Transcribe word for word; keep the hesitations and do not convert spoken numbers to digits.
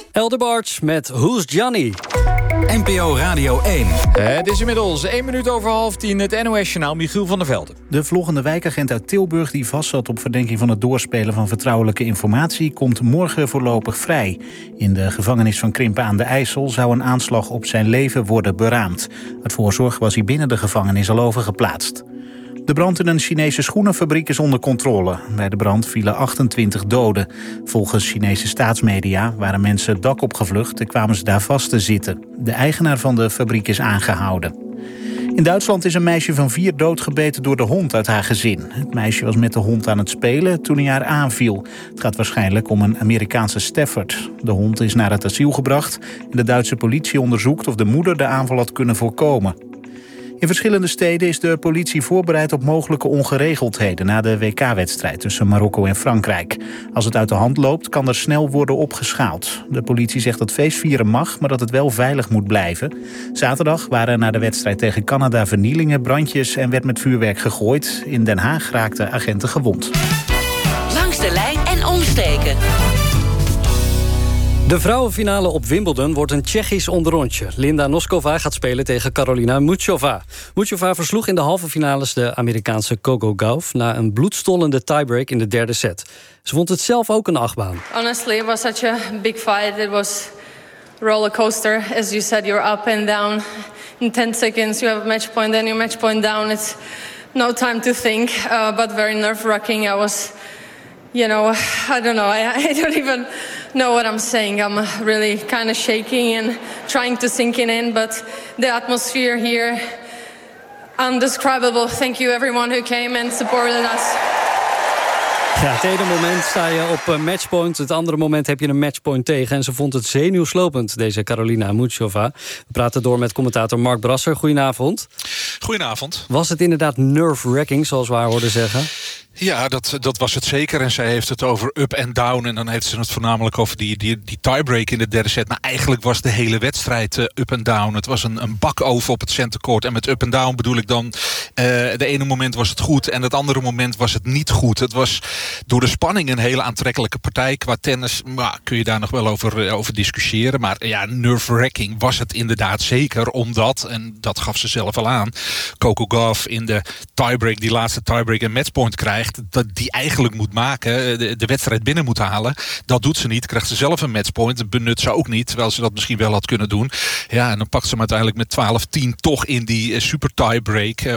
Elderbarge met Who's Johnny? N P O Radio één. Het is inmiddels één minuut over half tien. Het N O S-journaal, Michiel van der Velde. De vloggende wijkagent uit Tilburg die vastzat op verdenking van het doorspelen van vertrouwelijke informatie komt morgen voorlopig vrij. In de gevangenis van Krimpen aan de IJssel zou een aanslag op zijn leven worden beraamd. Uit voorzorg was hij binnen de gevangenis al overgeplaatst. De brand in een Chinese schoenenfabriek is onder controle. Bij de brand vielen achtentwintig doden. Volgens Chinese staatsmedia waren mensen het dak opgevlucht en kwamen ze daar vast te zitten. De eigenaar van de fabriek is aangehouden. In Duitsland is een meisje van vier doodgebeten door de hond uit haar gezin. Het meisje was met de hond aan het spelen toen hij haar aanviel. Het gaat waarschijnlijk om een Amerikaanse Stafford. De hond is naar het asiel gebracht en de Duitse politie onderzoekt of de moeder de aanval had kunnen voorkomen. In verschillende steden is de politie voorbereid op mogelijke ongeregeldheden na de W K-wedstrijd tussen Marokko en Frankrijk. Als het uit de hand loopt, kan er snel worden opgeschaald. De politie zegt dat feestvieren mag, maar dat het wel veilig moet blijven. Zaterdag waren na de wedstrijd tegen Canada vernielingen, brandjes en werd met vuurwerk gegooid. In Den Haag raakten agenten gewond. Langs de lijn en omsteken. De vrouwenfinale op Wimbledon wordt een Tsjechisch onderrondje. Linda Noskova gaat spelen tegen Karolina Muchova. Muchova versloeg in de halve finales de Amerikaanse Coco Gauff na een bloedstollende tiebreak in de derde set. Ze vond het zelf ook een achtbaan. Honestly, it was such a big fight. It was a roller coaster. As you said, you're up and down. In ten seconds you have a match point, then you match point down. It's no time to think, uh, but very nerve-wracking. I was... You know, I don't know. I, I don't even know what I'm saying. I'm really kind of shaking and trying to sink it in. But the atmosphere here, undescribable. Thank you everyone who came and supported us. Ja, het ene moment sta je op matchpoint, het andere moment heb je een matchpoint tegen. En ze vond het zenuwslopend, deze Karolina Muchova. We praten door met commentator Mark Brasser. Goedenavond. Goedenavond. Was het inderdaad nerve-wracking, zoals we haar hoorden zeggen? Ja, dat, dat was het zeker. En zij heeft het over up en down. En dan heeft ze het voornamelijk over die, die, die tiebreak in de derde set. Maar eigenlijk was de hele wedstrijd uh, up en down. Het was een, een bakoven op het centercourt. En met up en down bedoel ik dan... Uh, de ene moment was het goed en het andere moment was het niet goed. Het was door de spanning een hele aantrekkelijke partij. Qua tennis nou, kun je daar nog wel over, uh, over discussiëren. Maar ja, nerve-wracking was het inderdaad zeker. Omdat, en dat gaf ze zelf al aan... Coco Gauff in de tiebreak, die laatste tiebreak een matchpoint krijgt... dat die eigenlijk moet maken, de, de wedstrijd binnen moet halen. Dat doet ze niet, krijgt ze zelf een matchpoint. Benut ze ook niet, terwijl ze dat misschien wel had kunnen doen. Ja, en dan pakt ze hem uiteindelijk met twaalf tien toch in die uh, super tiebreak. Uh,